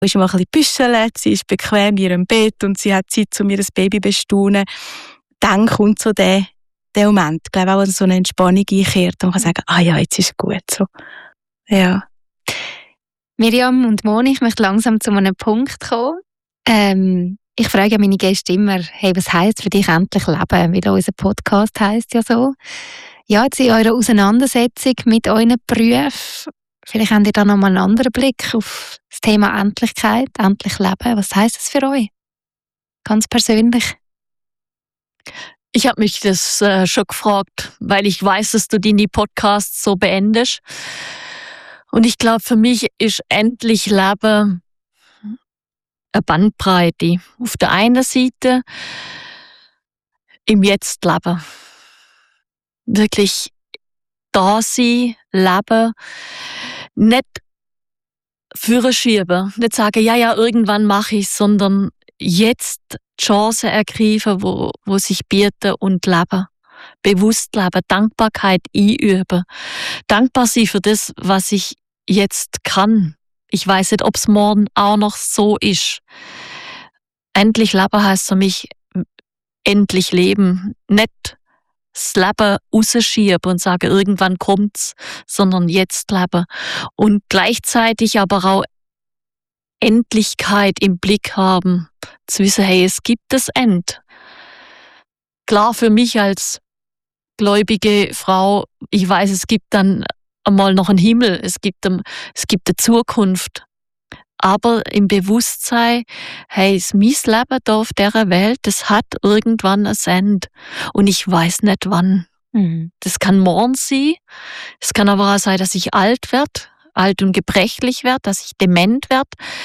ist mal ein bisschen büschelt, sie ist bequem in ihrem Bett und sie hat Zeit, um ihr Baby zu bestaunen. Dann kommt so der Moment, ich glaube auch, dass so eine Entspannung einkehrt und man kann sagen, ja, jetzt ist es gut so. Ja. Miriam und Moni, ich möchte langsam zu einem Punkt kommen. Ich frage meine Gäste immer, hey, was heisst für dich endlich leben? Weil unser Podcast heisst ja so. Ja, jetzt in eurer Auseinandersetzung mit euren Berufen, vielleicht habt ihr da nochmal einen anderen Blick auf das Thema Endlichkeit, endlich leben. Was heisst das für euch? Ganz persönlich. Ich habe mich das schon gefragt, weil ich weiß, dass du deine Podcasts so beendest. Und ich glaube, für mich ist endlich Leben eine Bandbreite. Auf der einen Seite im Jetzt leben. Wirklich da sein, leben. Nicht vorschieben. Nicht sagen, ja, irgendwann mache ich es, sondern jetzt die Chancen ergreifen, wo sich bieten und leben. Bewusst leben, Dankbarkeit einüben. Dankbar sein für das, was ich jetzt kann. Ich weiß nicht, ob es morgen auch noch so ist. Endlich leben heisst für mich endlich leben. Nicht das Leben rausschieben und sagen, irgendwann kommt's, sondern jetzt leben. Und gleichzeitig aber auch Endlichkeit im Blick haben. Zu wissen, hey, es gibt das End. Klar, für mich als gläubige Frau, ich weiß, es gibt dann einmal noch einen Himmel, es gibt eine Zukunft. Aber im Bewusstsein, hey, mein Leben hier auf dieser Welt, das hat irgendwann ein Ende. Und ich weiß nicht wann. Das kann morgen sein. Es kann aber auch sein, dass ich alt werde, alt und gebrechlich werde, dass ich dement werde.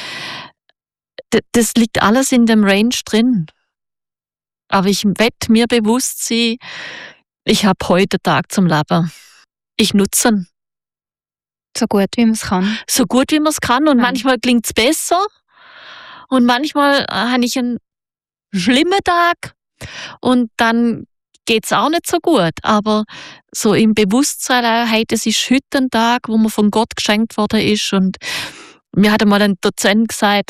Das liegt alles in dem Range drin. Aber ich werde mir bewusst sein, ich habe heute Tag zum Leben. Ich nutze ihn. So gut, wie man es kann. So gut, wie man es kann. Und manchmal klingt es besser. Und manchmal habe ich einen schlimmen Tag. Und dann geht es auch nicht so gut. Aber so im Bewusstsein, hey, das ist heute ein Tag, wo mir von Gott geschenkt worden ist. Und mir hat einmal ein Dozent gesagt,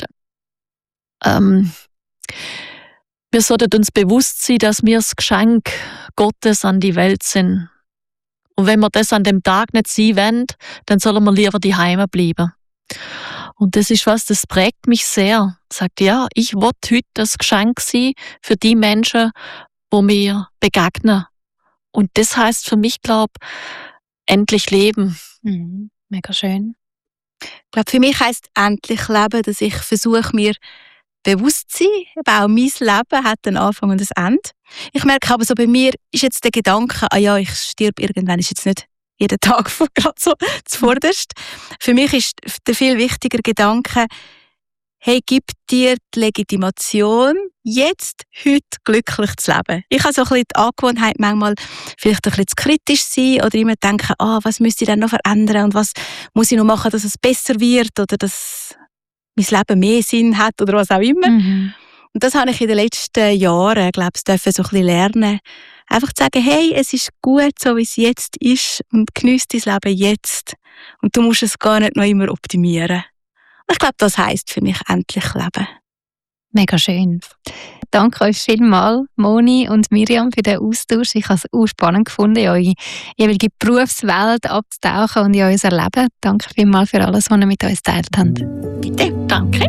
wir sollten uns bewusst sein, dass wir das Geschenk Gottes an die Welt sind. Und wenn wir das an dem Tag nicht sein wollen, dann sollen wir lieber daheim bleiben. Und das ist was, das prägt mich sehr. Sagt, ja, ich will heute das Geschenk sein für die Menschen, die mir begegnen. Und das heisst für mich, glaube ich, endlich leben. Mega schön. Ich glaube, für mich heisst endlich leben, dass ich versuche, mir bewusst zu sein. Auch mein Leben hat einen Anfang und ein Ende. Ich merke aber so, bei mir ist jetzt der Gedanke, ich sterbe irgendwann, ist jetzt nicht jeden Tag gerade so zuvorderst. Für mich ist der viel wichtiger Gedanke, hey, gib dir die Legitimation, jetzt, heute glücklich zu leben. Ich habe so ein bisschen die Angewohnheit, manchmal vielleicht ein bisschen zu kritisch sein oder immer denken, was müsste ich denn noch verändern und was muss ich noch machen, dass es besser wird oder dass mein Leben mehr Sinn hat oder was auch immer. Und das habe ich in den letzten Jahren, glaube ich, so ein bisschen lernen. Einfach zu sagen, hey, es ist gut, so wie es jetzt ist und geniesse dein Leben jetzt. Und du musst es gar nicht noch immer optimieren. Und ich glaube, das heisst für mich endlich leben. Mega schön. Danke euch vielmals, Moni und Miriam, für den Austausch. Ich habe es auch spannend gefunden, in eure jeweilige Berufswelt abzutauchen und in unser Leben. Danke vielmals für alles, was ihr mit uns geteilt habt. Bitte, danke.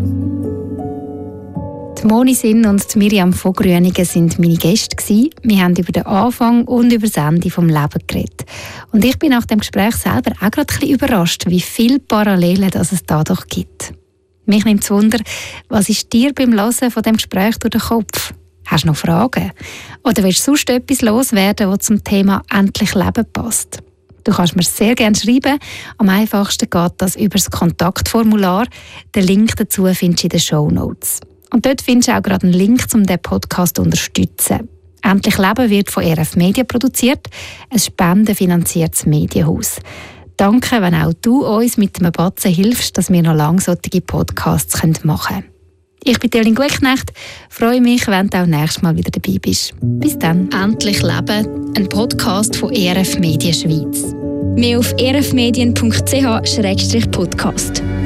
Die Moni Sinn und die Miriam von Grüningen sind meine Gäste gewesen. Wir haben über den Anfang und über das Ende des Lebens geredet. Und ich bin nach dem Gespräch selber auch gerade ein bisschen überrascht, wie viele Parallelen es da doch gibt. Mich nimmt es Wunder, was ist dir beim Hören von dem Gespräch durch den Kopf? Hast du noch Fragen? Oder willst du sonst etwas loswerden, das zum Thema «Endlich Leben» passt? Du kannst mir sehr gerne schreiben. Am einfachsten geht das über das Kontaktformular. Den Link dazu findest du in den Shownotes. Und dort findest du auch gerade einen Link, um diesen Podcast zu unterstützen. «Endlich Leben» wird von RF Media produziert, ein spendenfinanziertes Medienhaus. Danke, wenn auch du uns mit einem Batzen hilfst, dass wir noch lange solche Podcasts machen können. Ich bin Elin Gutknecht, freue mich, wenn du auch nächstes Mal wieder dabei bist. Bis dann. «Endlich Leben», ein Podcast von RF Media Schweiz. Mehr auf rfmedien.ch/podcast.